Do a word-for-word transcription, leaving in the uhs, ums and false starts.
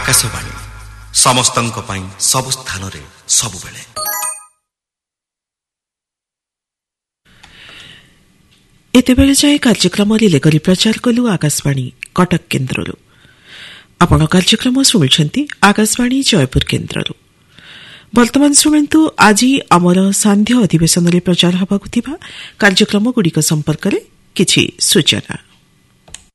आकाशवाणी समस्तंक पई सब स्थान रे सब बेले। एतेबेले जाए कार्यक्रम रिले करी प्रचार कलु आकाशवाणी कटक केन्द्ररू। आपण कार्यक्रम शुणुछंती आकाशवाणी जयपुर केन्द्ररू। वर्तमान शुणु आज आमर सांध्य अधिवेशन रे प्रचार हबाकु थिबा कार्यक्रम गुड़िक संपर्क रे किछि सूचना।